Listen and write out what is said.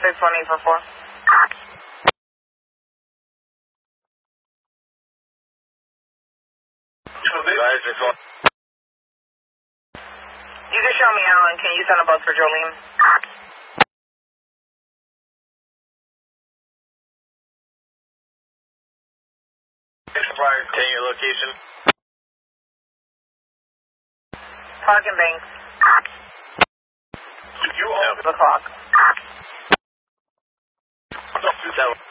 618 for 4. You can show me Alan. Can you send a bus for Jolene? Can your location? Park and Banks. You own the clock.